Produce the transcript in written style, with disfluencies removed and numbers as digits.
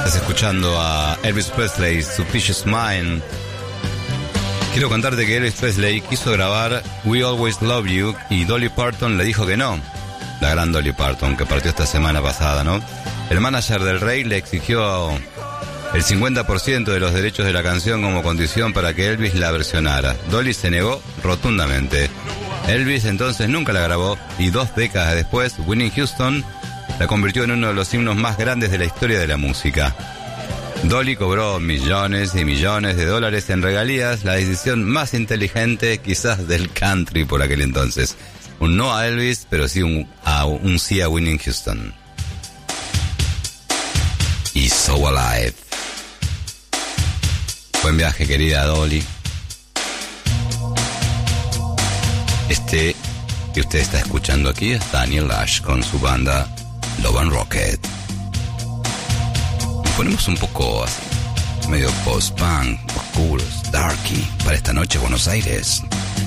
Estás escuchando a Elvis Presley, Suspicious Mind. Quiero contarte que Elvis Presley quiso grabar We Always Love You y Dolly Parton le dijo que no. La gran Dolly Parton, que partió esta semana pasada, ¿no? El manager del rey le exigió el 50% de los derechos de la canción como condición para que Elvis la versionara. Dolly se negó rotundamente. Elvis entonces nunca la grabó y 2 décadas después, Whitney Houston la convirtió en uno de los himnos más grandes de la historia de la música. Dolly cobró millones y millones de dólares en regalías, la decisión más inteligente quizás del country por aquel entonces. Un no a Elvis, pero sí un sí a Whitney Houston. Y So Alive. Buen viaje, querida Dolly. Este que usted está escuchando aquí es Daniel Ash con su banda Love and Rocket. Nos ponemos un poco así, medio post-punk, oscuros, darky, para esta noche Buenos Aires.